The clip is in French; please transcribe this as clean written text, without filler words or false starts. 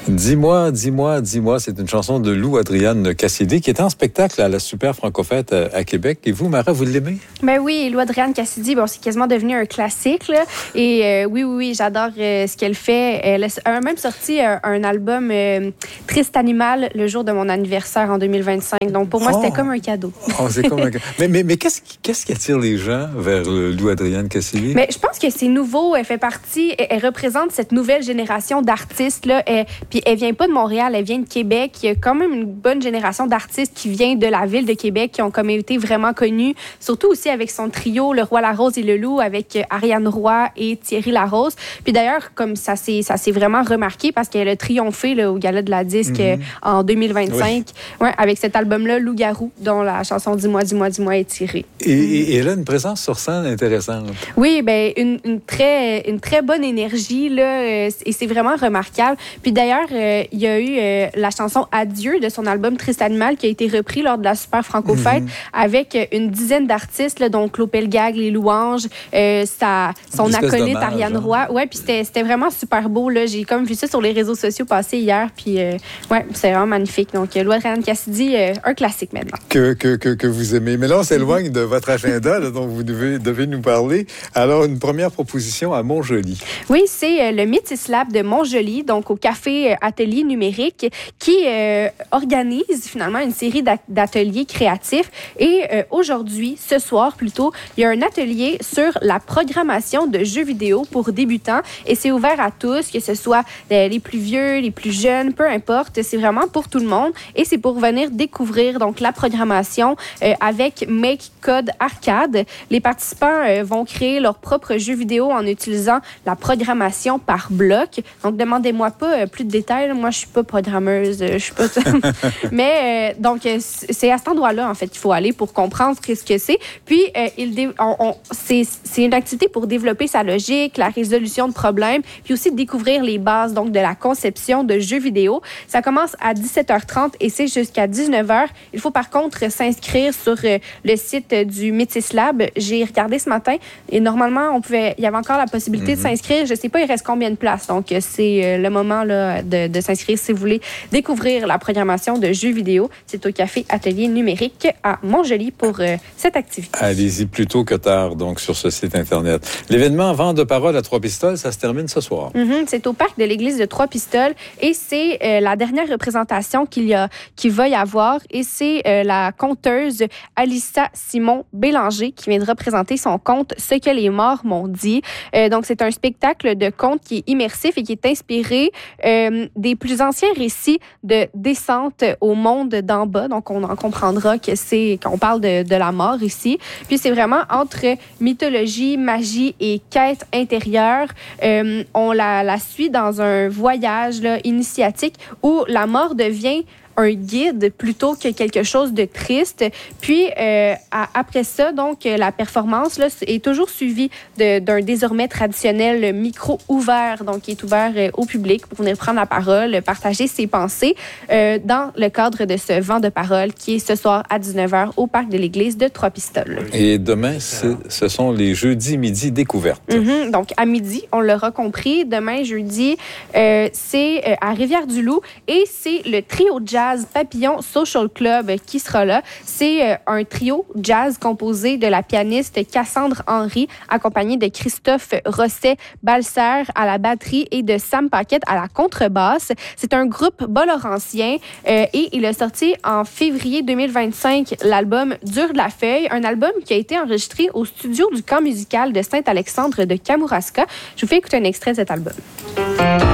Dis-moi, c'est une chanson de Lou Adrienne Cassidy qui était en spectacle à la Super Franco-Fête à Québec. Et vous, Mara, vous l'aimez? Ben oui, Lou Adrienne Cassidy, bon, c'est quasiment devenu un classique, là. Et oui, j'adore ce qu'elle fait. Elle a même sorti un album Triste Animal le jour de mon anniversaire en 2025. Donc pour moi, c'était comme un cadeau. C'est comme un cadeau. Mais qu'est-ce qui attire les gens vers Lou Adrienne Cassidy? Mais je pense que c'est nouveau. Elle fait partie, elle représente cette nouvelle génération d'artistes, là. Puis elle vient pas de Montréal, elle vient de Québec. Il y a quand même une bonne génération d'artistes qui vient de la ville de Québec, qui ont comme été vraiment connus, surtout aussi avec son trio Le Roi, la Rose et le Loup, avec Ariane Roy et Thierry Larose. Puis d'ailleurs, comme ça s'est vraiment remarqué parce qu'elle a triomphé là, au Gala de la Disque en 2025, oui. Ouais, avec cet album-là, Loup-garou, dont la chanson Dis-moi est tirée. Et elle a une présence sur scène intéressante. Oui, ben une très bonne énergie là, et c'est vraiment remarquable. Puis d'ailleurs, il y a eu la chanson Adieu de son album Triste Animal qui a été repris lors de la Super Franco-Fête avec une dizaine d'artistes, là, donc Claude Pelgag, Les Louanges, son acolyte Ariane Roy. Ouais, puis c'était vraiment super beau. Là. J'ai comme vu ça sur les réseaux sociaux passer hier. Puis ouais, c'est vraiment magnifique. Donc, Lou Adrienne Cassidy, un classique maintenant. Que vous aimez. Mais là, on s'éloigne de votre agenda, là, dont vous devez nous parler. Alors, une première proposition à Montjoly. Oui, c'est le Métis Lab de Montjoly, donc au Café Atelier Numérique, qui organise finalement une série d'ateliers créatifs. Et aujourd'hui, ce soir plutôt, il y a un atelier sur la programmation de jeux vidéo pour débutants. Et c'est ouvert à tous, que ce soit les plus vieux, les plus jeunes, peu importe. C'est vraiment pour tout le monde. Et c'est pour venir découvrir donc la programmation avec Make Code Arcade. Les participants vont créer leur propre jeu vidéo en utilisant la programmation par bloc. Donc, demandez-moi pas plus de détails. Moi, je suis pas programmeuse. Je suis pas... Mais donc, c'est à cet endroit-là, en fait, qu'il faut aller pour comprendre ce que c'est. Puis, c'est une activité pour développer sa logique, la résolution de problèmes, puis aussi découvrir les bases donc de la conception de jeux vidéo. Ça commence à 17h30 et c'est jusqu'à 19h. Il faut par contre s'inscrire sur le site du Métis Lab. J'ai regardé ce matin et normalement, il y avait encore la possibilité de s'inscrire. Je sais pas, il reste combien de places. Donc, c'est le moment là, de s'inscrire si vous voulez découvrir la programmation de jeux vidéo. C'est au Café Atelier Numérique à Montjoly pour cette activité. Allez-y plus tôt que tard, donc, sur ce site Internet. L'événement Vente de parole à Trois-Pistoles, ça se termine ce soir. C'est au parc de l'église de Trois-Pistoles et c'est la dernière représentation qu'il va y avoir et c'est la conteuse Alissa Simon-Bélanger qui viendra présenter son conte « Ce que les morts m'ont dit ». Donc, c'est un spectacle de conte qui est immersif et qui est inspiré des plus anciens récits de descente au monde d'en bas. Donc, on en comprendra qu'on parle de la mort ici. Puis, c'est vraiment entre mythologie, magie et quête intérieure. On la suit dans un voyage là, initiatique où la mort devient un guide plutôt que quelque chose de triste. Puis, après ça, donc, la performance là, est toujours suivie d'un désormais traditionnel micro ouvert, donc qui est ouvert au public pour venir prendre la parole, partager ses pensées dans le cadre de ce vent de parole qui est ce soir à 19h au parc de l'église de Trois-Pistoles. Et demain, ce sont les jeudis midi découvertes. Donc, à midi, on l'aura compris. Demain, jeudi, c'est à Rivière-du-Loup et c'est le trio jazz Papillon Social Club qui sera là. C'est un trio jazz composé de la pianiste Cassandre Henry, accompagnée de Christophe Rosset-Balser à la batterie et de Sam Paquette à la contrebasse. C'est un groupe bas-laurentien et il a sorti en février 2025 l'album Dur de la feuille, un album qui a été enregistré au studio du camp musical de Saint-Alexandre de Kamouraska. Je vous fais écouter un extrait de cet album.